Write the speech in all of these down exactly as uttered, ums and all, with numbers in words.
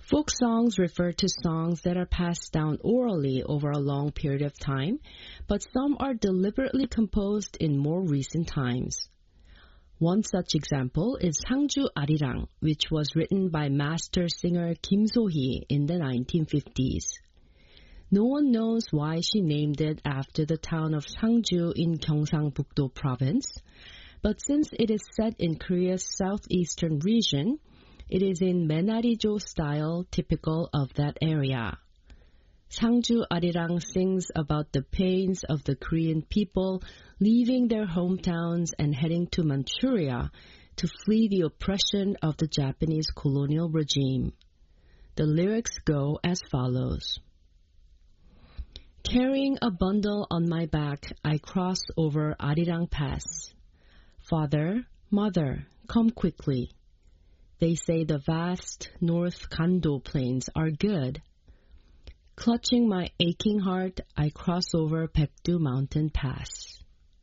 Folk songs refer to songs that are passed down orally over a long period of time, but some are deliberately composed in more recent times. One such example is 상주 아리랑, which was written by master singer Kim So-hee in the nineteen fifties. No one knows why she named it after the town of Sangju in Gyeongsangbuk-do province, but since it is set in Korea's southeastern region, it is in Menarijo style typical of that area. Sangju Arirang sings about the pains of the Korean people leaving their hometowns and heading to Manchuria to flee the oppression of the Japanese colonial regime. The lyrics go as follows. Carrying a bundle on my back, I cross over Arirang Pass. Father, mother, come quickly. They say the vast North Kando plains are good. Clutching my aching heart, I cross over Baekdu Mountain Pass.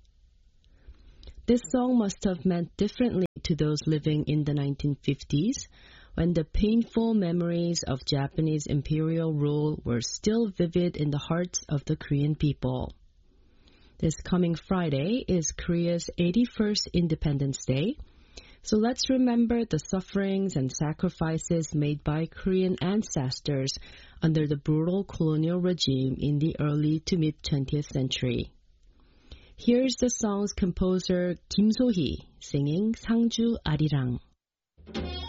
This song must have meant differently to those living in the nineteen fifties, when the painful memories of Japanese imperial rule were still vivid in the hearts of the Korean people. This coming Friday is Korea's eighty-first Independence Day, so let's remember the sufferings and sacrifices made by Korean ancestors under the brutal colonial regime in the early to mid-twentieth century. Here's the song's composer Kim So-hee singing 상주 아리랑.